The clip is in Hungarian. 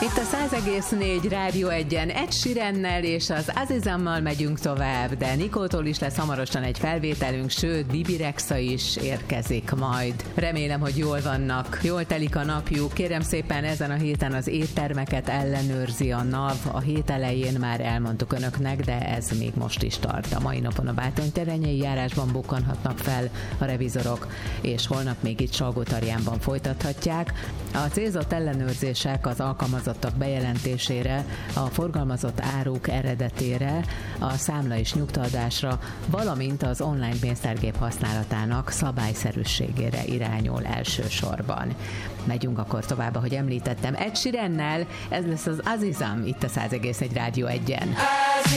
Itt a 100,4 Rádió 1-en Ed Sheerannel és az Azizammal megyünk tovább, de Nikótól is lesz hamarosan egy felvételünk, sőt Bibi Rexha is érkezik majd. Remélem, hogy jól vannak, jól telik a napjuk. Kérem szépen, ezen a héten az éttermeket ellenőrzi a NAV. A hét elején már elmondtuk önöknek, de ez még most is tart. A mai napon a Bátony-Terenyei járásban bukkanhatnak fel a revizorok, és holnap még itt Salgótarjánban folytathatják. A célzott ellenőrzések az alkalmazottak bejelentésére, a forgalmazott áruk eredetére, a számla és nyugtaadásra, valamint az online pénztárgép használatának szabályszerűségére irányul elsősorban. Megyünk akkor tovább, ahogy említettem, Ed Sheerannel, ez lesz az Azizam itt a 100,1 Rádió 1-en.